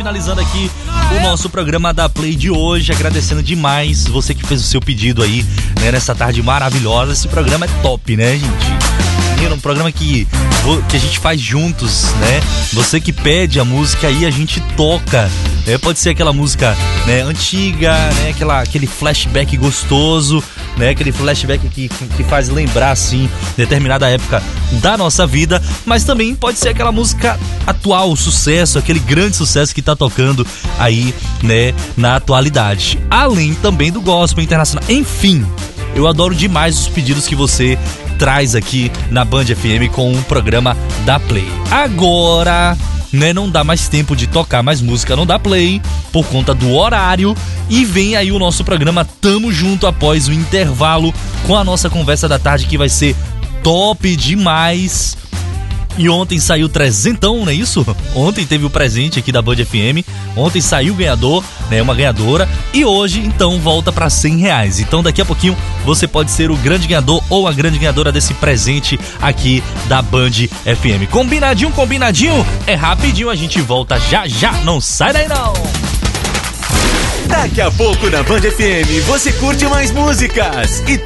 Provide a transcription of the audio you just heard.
finalizando aqui o nosso programa da Play de hoje, agradecendo demais você que fez o seu pedido aí, né, nessa tarde maravilhosa. Esse programa é top, né, gente? Um programa que a gente faz juntos, né? Você que pede a música aí, a gente toca. Pode ser aquela música, né, antiga, né? Aquele flashback gostoso, né? Aquele flashback que faz lembrar, assim, determinada época da nossa vida. Mas também pode ser aquela música atual, sucesso, aquele grande sucesso que tá tocando aí, né, na atualidade. Além também do gospel internacional. Enfim, eu adoro demais os pedidos que você traz aqui na Band FM com o programa da Play. Agora, né, não dá mais tempo de tocar mais música no da Play por conta do horário, e vem aí o nosso programa Tamo Junto após o intervalo com a nossa conversa da tarde, que vai ser top demais. E ontem saiu trezentão, não é isso? Ontem teve o presente aqui da Band FM. Ontem saiu o ganhador, né? Uma ganhadora. E hoje, então, volta para R$100. Então, daqui a pouquinho, você pode ser o grande ganhador ou a grande ganhadora desse presente aqui da Band FM. Combinadinho, combinadinho? É rapidinho, a gente volta já já. Não sai daí, não! Daqui a pouco na Band FM você curte mais músicas e